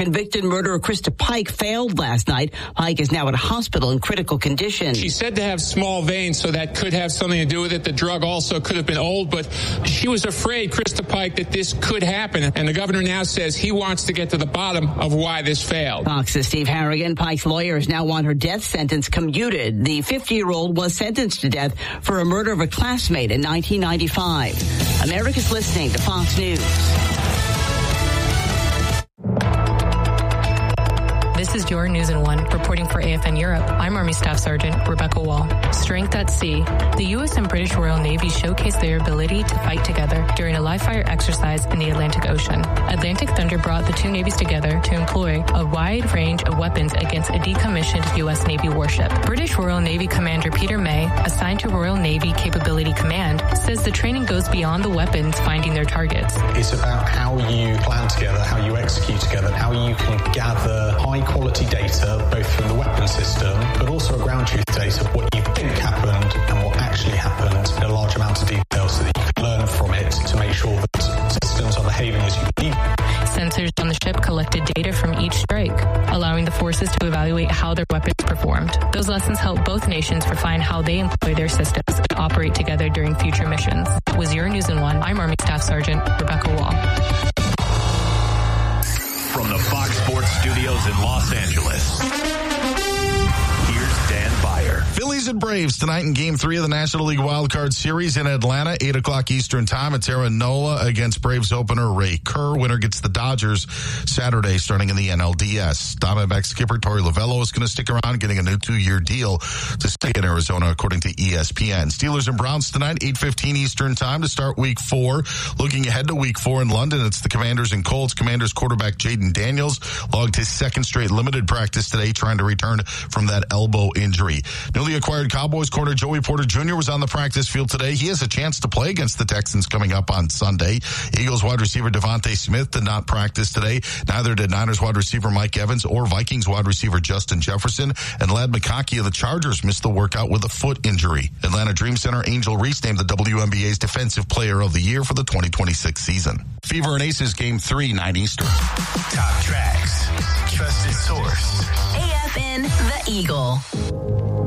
convicted murderer Krista Pike failed last night. Pike is now at a hospital in critical condition. She's said to have small veins, so that could have something to do with it. The drug also could have been old, but she was afraid, Krista Pike, that this could happen. And the governor now says he wants to get to the bottom of why this failed. Fox's Steve Harrigan. Pike's lawyers now want her death sentence commuted. The 50-year-old was sentenced to death for a murder of a classmate in 1995. America's listening to Fox News. This is your News in One. Reporting for AFN Europe, I'm Army Staff Sergeant Rebecca Wall. Strength at sea. The U.S. and British Royal Navy showcased their ability to fight together during a live-fire exercise in the Atlantic Ocean. Atlantic Thunder brought the two navies together to employ a wide range of weapons against a decommissioned U.S. Navy warship. British Royal Navy Commander Peter May, assigned to Royal Navy Capability Command, says the training goes beyond the weapons finding their targets. It's about how you plan together, how you execute together, how you can gather high-quality data, both from the weapon system, but also a ground truth data of what you think happened and what actually happened in a large amount of detail so that you can learn from it to make sure that systems are behaving as you believe. Sensors on the ship collected data from each strike, allowing the forces to evaluate how their weapons performed. Those lessons help both nations refine how they employ their systems and operate together during future missions. That was your News in One. I'm Army Staff Sergeant Rebecca Wall. From the Fox Sports Studios in Los Angeles, here's Dan Byer. Phillies and Braves tonight in Game 3 of the National League Wildcard Series in Atlanta, 8 o'clock Eastern Time. It's Aaron Nola against Braves opener Ray Kerr. Winner gets the Dodgers Saturday starting in the NLDS. Diamondback skipper Torey Lovullo is going to stick around, getting a new 2-year deal to stay in Arizona, according to ESPN. Steelers and Browns tonight, 8:15 Eastern Time to start Week 4. Looking ahead to Week 4 in London, it's the Commanders and Colts. Commanders quarterback Jaden Daniels logged his second straight limited practice today, trying to return from that elbow injury. Newly acquired Cowboys corner Joey Porter Jr. was on the practice field today. He has a chance to play against the Texans coming up on Sunday. Eagles wide receiver Devontae Smith did not practice today. Neither did Niners wide receiver Mike Evans or Vikings wide receiver Justin Jefferson. And Ladd McConkey of the Chargers missed the workout with a foot injury. Atlanta Dream Center Angel Reese named the WNBA's Defensive Player of the Year for the 2026 season. Fever and Aces Game 3, 9 Eastern. Top tracks, trusted source. AFN The Eagle.